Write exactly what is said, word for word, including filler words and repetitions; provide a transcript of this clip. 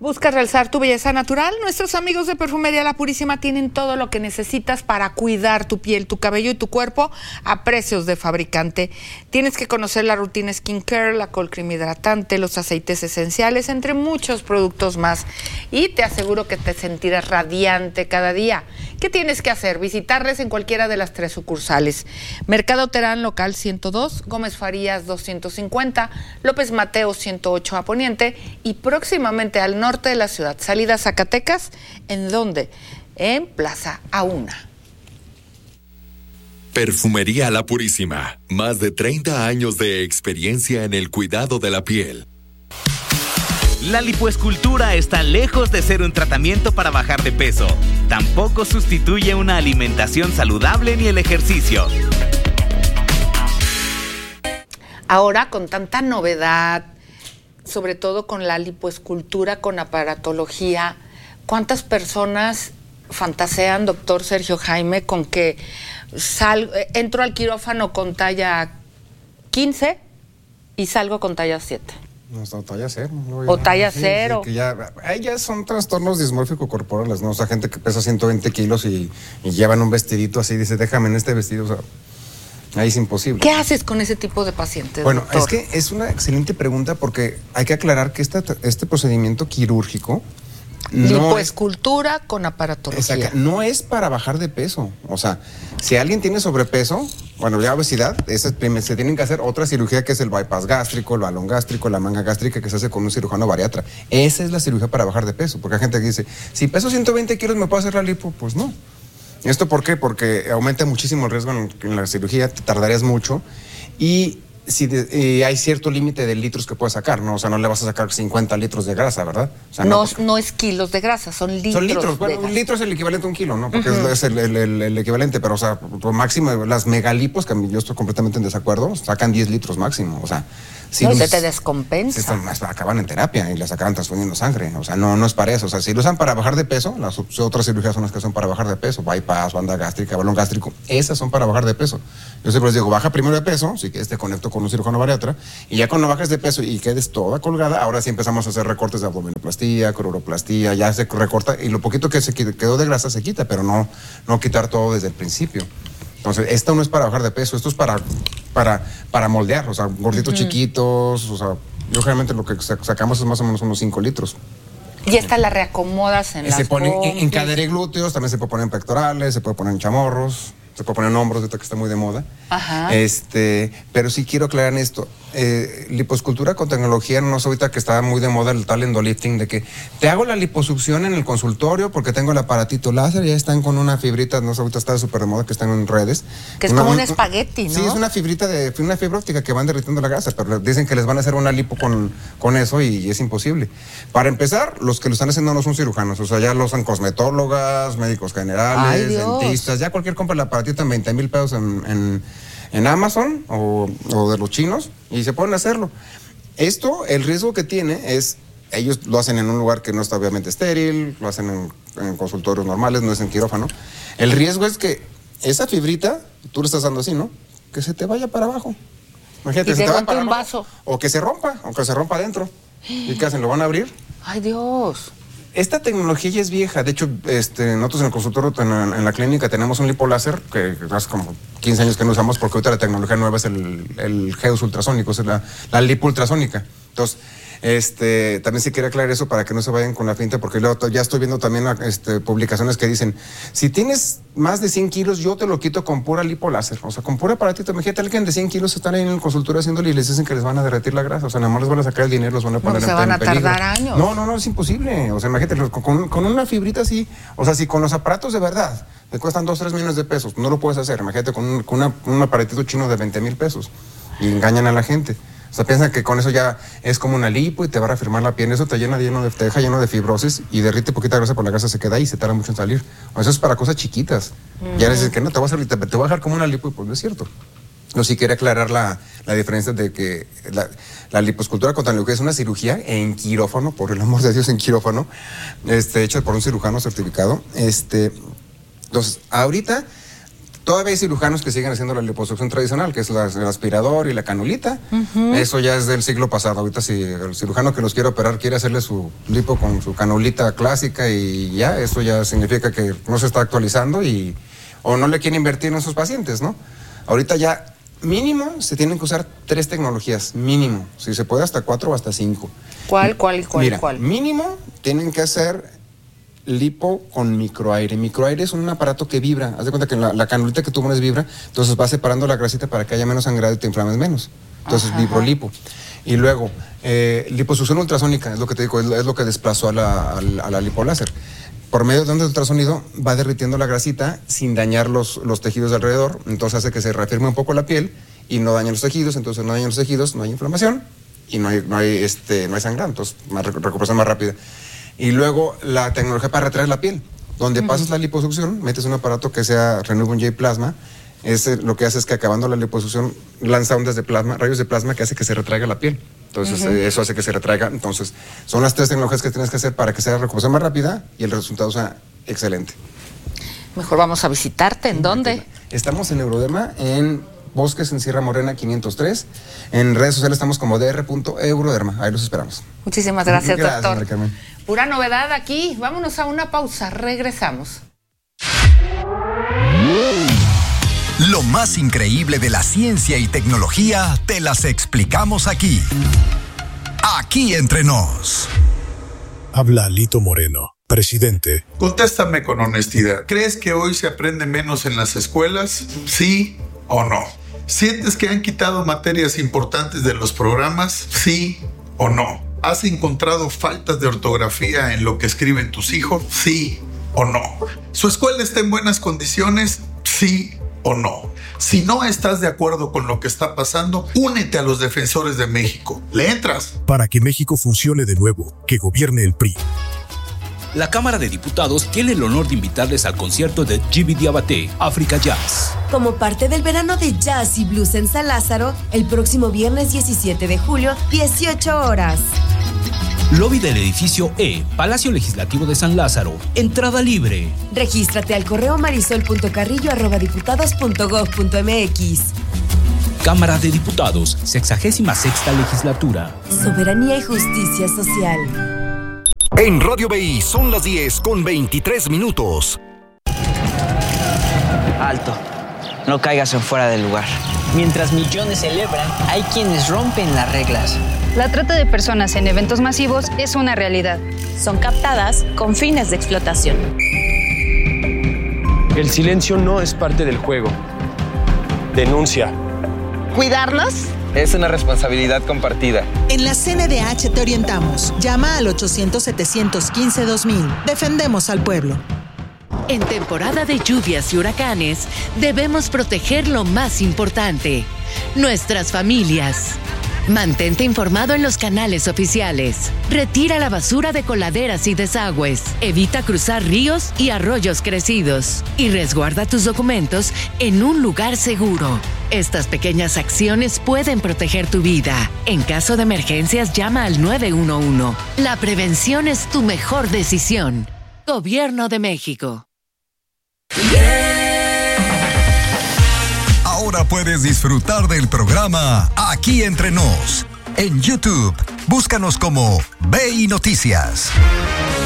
¿Buscas realzar tu belleza natural? Nuestros amigos de Perfumería La Purísima tienen todo lo que necesitas para cuidar tu piel, tu cabello y tu cuerpo a precios de fabricante. Tienes que conocer la rutina Skin Care, la Cold Cream hidratante, los aceites esenciales, entre muchos productos más. Y te aseguro que te sentirás radiante cada día. ¿Qué tienes que hacer? Visitarles en cualquiera de las tres sucursales. Mercado Terán, local ciento dos, Gómez Farías doscientos cincuenta, López Mateo ciento ocho a Poniente y próximamente al norte norte de la ciudad, salida Zacatecas, ¿en dónde? En Plaza Auna. Perfumería La Purísima, más de treinta años de experiencia en el cuidado de la piel. La lipoescultura está lejos de ser un tratamiento para bajar de peso. Tampoco sustituye una alimentación saludable ni el ejercicio. Ahora, con tanta novedad, sobre todo con la lipoescultura, con aparatología, ¿cuántas personas fantasean, doctor Sergio Jaime, con que sal, entro al quirófano con talla quince y salgo con talla siete? No, no, talla cero. No, o talla sí, cero. Sí, que ya, ya son trastornos dismórficos corporales, ¿no? O sea, gente que pesa ciento veinte kilos y, y llevan un vestidito así, dice, déjame en este vestido, o sea, ahí es imposible. ¿Qué haces con ese tipo de pacientes, Bueno, doctor? Es que es una excelente pregunta porque hay que aclarar que esta, este procedimiento quirúrgico no lipoescultura es, con aparatología. Exacto, no es para bajar de peso. O sea, si alguien tiene sobrepeso, bueno, ya obesidad, ese, se tienen que hacer otra cirugía que es el bypass gástrico, el balón gástrico, la manga gástrica que se hace con un cirujano bariatra. Esa es la cirugía para bajar de peso, porque hay gente que dice, si peso ciento veinte kilos, ¿me puedo hacer la lipo? Pues no. ¿Esto por qué? Porque aumenta muchísimo el riesgo en, en la cirugía, te tardarías mucho y, si de, y hay cierto límite de litros que puedes sacar, ¿no? O sea, no le vas a sacar cincuenta litros de grasa, ¿verdad? O sea, no, no, porque... no es kilos de grasa, son litros. Son litros, bueno, de... un litro es el equivalente a un kilo, ¿no? Porque uh-huh. es el, el, el, el equivalente, pero, o sea, por máximo, las megalipos, que yo estoy completamente en desacuerdo, sacan diez litros máximo, o sea... Si no, se te descompensa. Están, acaban en terapia y les acaban transfundiendo sangre. O sea, no, no es para eso. O sea, si lo usan para bajar de peso, las otras cirugías son las que son para bajar de peso. Bypass, banda gástrica, balón gástrico. Esas son para bajar de peso. Yo siempre les digo, baja primero de peso, si quieres te conecto con un cirujano bariatra, y ya cuando bajes de peso y quedes toda colgada, ahora sí empezamos a hacer recortes de abdominoplastía, coroplastía, ya se recorta, y lo poquito que se quedó de grasa se quita, pero no, no quitar todo desde el principio. Entonces, esto no es para bajar de peso, esto es para, para, para moldear, o sea, gorditos uh-huh. chiquitos, o sea, yo generalmente lo que sacamos es más o menos unos cinco litros. Y esta la reacomodas en se las pone en, en cadera y glúteos, también se puede poner en pectorales, se puede poner en chamorros, se puede poner en hombros, ahorita que está muy de moda. Ajá. Este, pero sí quiero aclarar en esto. Eh, lipoescultura con tecnología, no sé ahorita que está muy de moda el tal endolifting, de que te hago la liposucción en el consultorio porque tengo el aparatito láser, ya están con una fibrita, no sé, ahorita está súper de moda que están en redes. Que es una, como un un espagueti, ¿no? Sí, es una fibrita de una fibra óptica que van derritiendo la grasa, pero dicen que les van a hacer una lipo con, con eso y es imposible. Para empezar, los que lo están haciendo no son cirujanos, o sea, ya lo usan cosmetólogas, médicos generales, dentistas, ya cualquier compra el aparatito en veinte mil pesos en, en en Amazon o, o de los chinos y se pueden hacerlo. Esto, el riesgo que tiene es, ellos lo hacen en un lugar que no está obviamente estéril, lo hacen en, en consultorios normales, no es en quirófano. El riesgo es que esa fibrita, tú lo estás dando así, ¿no? Que se te vaya para abajo. Imagínate, y se te te va rompe para un abajo, vaso. O que se rompa, o que se rompa adentro. ¿Y qué hacen? ¿Lo van a abrir? ¡Ay, Dios! Esta tecnología ya es vieja. De hecho, este, nosotros en el consultorio, en, en la clínica, tenemos un lipoláser que hace como quince años que no usamos porque ahorita la tecnología nueva es el, el Geos ultrasónico, es la, la lipo ultrasónica. Entonces, este, también sí quería aclarar eso para que no se vayan con la finta, porque luego ya estoy viendo también este, publicaciones que dicen, si tienes más de cien kilos, yo te lo quito con pura lipoláser. O sea, con pura aparatito. Imagínate, alguien de cien kilos están ahí en el consultorio haciéndole y les dicen que les van a derretir la grasa. O sea, nada más les van a sacar el dinero, los van a poner no, en, se van en a peligro. tardar años. No, no, no, es imposible. O sea, imagínate, con, con una fibrita así, o sea, si con los aparatos de verdad te cuestan dos, tres millones de pesos, no lo puedes hacer. Imagínate con un, con una, un aparatito chino de veinte mil pesos y engañan a la gente. O sea, piensan que con eso ya es como una lipo y te va a reafirmar la piel. Eso te llena lleno de, te deja lleno de fibrosis y derrite poquita grasa, por la grasa se queda ahí y se tarda mucho en salir. O sea, eso es para cosas chiquitas. Mm. Ya les dices que no, te voy a hacer, te, te voy a dejar como una lipo y pues no es cierto. No, sí quería aclarar la, la diferencia de que la, la lipoescultura con tecnología es una cirugía en quirófano, por el amor de Dios, en quirófano, este, hecha por un cirujano certificado. Este, entonces, ahorita Todavía hay cirujanos que siguen haciendo la liposucción tradicional, que es la, el aspirador y la canulita. Uh-huh. Eso ya es del siglo pasado. Ahorita si el cirujano que los quiere operar quiere hacerle su lipo con su canulita clásica y ya, eso ya significa que no se está actualizando y o no le quiere invertir en sus pacientes, ¿no? Ahorita ya mínimo se tienen que usar tres tecnologías, mínimo. Si se puede hasta cuatro o hasta cinco. ¿Cuál, cuál, cuál, Mira, cuál? Mínimo tienen que hacer lipo con microaire. Microaire es un aparato que vibra. Haz de cuenta que la, la canulita que tú pones vibra, entonces va separando la grasita para que haya menos sangrado y te inflames menos. Entonces, ajá, vibrolipo. Y luego, eh, liposucción ultrasónica, es lo que te digo, es, es lo que desplazó a la, a la, a la lipoláser. Por medio de ondas de ultrasonido va derritiendo la grasita sin dañar los, los tejidos de alrededor, entonces hace que se reafirme un poco la piel y no daña los tejidos, entonces no daña los tejidos, no hay inflamación y no hay, no hay, este, no hay sangrado, entonces más, recuperación más rápida. Y luego la tecnología para retraer la piel, donde uh-huh. pasas la liposucción, metes un aparato que sea Renuvium J Plasma, ese, lo que hace es que acabando la liposucción lanza ondas de plasma, rayos de plasma que hace que se retraiga la piel. Entonces, uh-huh. eso hace que se retraiga. Entonces, son las tres tecnologías que tienes que hacer para que sea la recuperación más rápida y el resultado sea excelente. Mejor vamos a visitarte. ¿En dónde? Estamos en Euroderma, en Bosques, en Sierra Morena quinientos tres. En redes sociales estamos como d r punto euroderma. Ahí los esperamos. Muchísimas gracias, gracias doctor. Maricarmen. Pura novedad aquí. Vámonos a una pausa. Regresamos. Lo más increíble de la ciencia y tecnología te las explicamos aquí. Aquí entre nos. Habla Lito Moreno, presidente. Contéstame con honestidad. ¿Crees que hoy se aprende menos en las escuelas? ¿Sí o no? ¿Sientes que han quitado materias importantes de los programas? ¿Sí o no? ¿Has encontrado faltas de ortografía en lo que escriben tus hijos? ¿Sí o no? ¿Su escuela está en buenas condiciones? ¿Sí o no? Si no estás de acuerdo con lo que está pasando, únete a los defensores de México. ¿Le entras? Para que México funcione de nuevo, que gobierne el P R I. La Cámara de Diputados tiene el honor de invitarles al concierto de Djiby Diabaté, Africa Jazz. Como parte del verano de jazz y blues en San Lázaro, el próximo viernes diecisiete de julio, dieciocho horas. Lobby del edificio E, Palacio Legislativo de San Lázaro. Entrada libre. Regístrate al correo marisol punto carrillo arroba diputados punto gob punto mx. Cámara de Diputados, sexagésima sexta legislatura. Soberanía y justicia social. En Radio B I son las diez con veintitrés minutos. Alto. No caigas en fuera del lugar. Mientras millones celebran, hay quienes rompen las reglas. La trata de personas en eventos masivos es una realidad. Son captadas con fines de explotación. El silencio no es parte del juego. Denuncia. ¿Cuidarnos? Es una responsabilidad compartida. En la C N D H te orientamos. Llama al ochocientos, setecientos quince, dos mil. Defendemos al pueblo. En temporada de lluvias y huracanes, debemos proteger lo más importante, nuestras familias. Mantente informado en los canales oficiales. Retira la basura de coladeras y desagües. Evita cruzar ríos y arroyos crecidos. Y resguarda tus documentos en un lugar seguro. Estas pequeñas acciones pueden proteger tu vida. En caso de emergencias, llama al nueve uno uno. La prevención es tu mejor decisión. Gobierno de México. Ahora puedes disfrutar del programa Aquí Entre Nos. En YouTube, búscanos como B I Noticias.